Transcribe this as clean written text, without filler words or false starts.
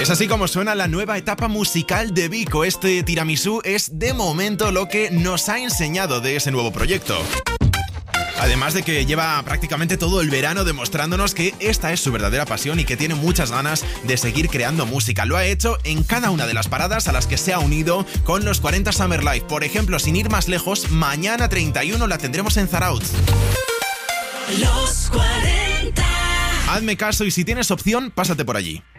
Es así como suena la nueva etapa musical de Vico. Este tiramisú es de momento lo que nos ha enseñado de ese nuevo proyecto. Además de que lleva prácticamente todo el verano demostrándonos que esta es su verdadera pasión y que tiene muchas ganas de seguir creando música. Lo ha hecho en cada una de las paradas a las que se ha unido con los 40 Summer Live. Por ejemplo, sin ir más lejos, mañana 31 la tendremos en Zarautz. Los 40. Hazme caso y si tienes opción, pásate por allí.